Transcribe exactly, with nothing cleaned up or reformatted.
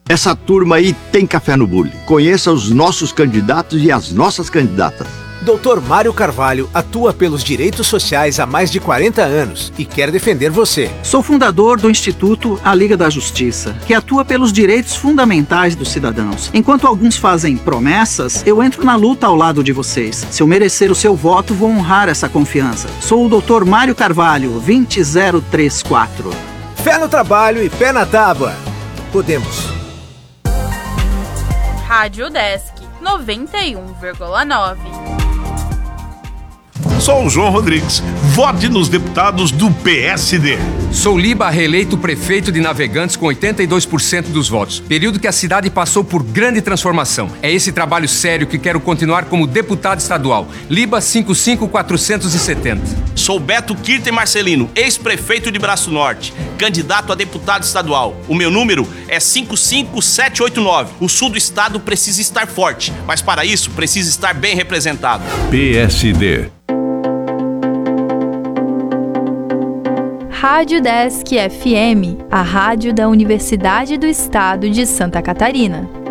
Essa turma aí tem café no bule. Conheça os nossos candidatos e as nossas candidatas. doutor Mário Carvalho atua pelos direitos sociais há mais de quarenta anos e quer defender você. Sou fundador do Instituto A Liga da Justiça, que atua pelos direitos fundamentais dos cidadãos. Enquanto alguns fazem promessas, eu entro na luta ao lado de vocês. Se eu merecer o seu voto, vou honrar essa confiança. Sou o doutor Mário Carvalho, vinte zero trinta e quatro. Fé no trabalho e pé na tábua. Podemos. Rádio Desk noventa e um vírgula nove. Sou o João Rodrigues. Vote nos deputados do P S D. Sou Liba, reeleito prefeito de Navegantes com oitenta e dois por cento dos votos. Período que a cidade passou por grande transformação. É esse trabalho sério que quero continuar como deputado estadual. Liba cinco cinco quatro sete zero. Sou Beto Kirten Marcelino, ex-prefeito de Braço Norte, candidato a deputado estadual. O meu número é cinco cinco sete oito nove. O sul do estado precisa estar forte, mas para isso precisa estar bem representado. P S D. Rádio Desk F M, a rádio da Universidade do Estado de Santa Catarina.